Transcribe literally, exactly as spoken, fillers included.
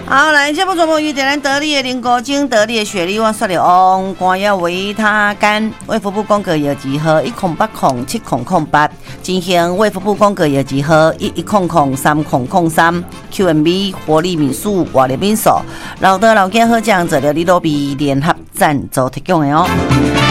好，来节目全部预点咱得力的灵果精、得力的雪莉，我说了哦，光要维他干，卫福部公告药剂号一空八空七空空八，进行卫福部公告药剂号一一空空三空空三 ，Q M B 活力敏素、活力敏素，老的老健好酱，这条你都比联合赞助提供的哦。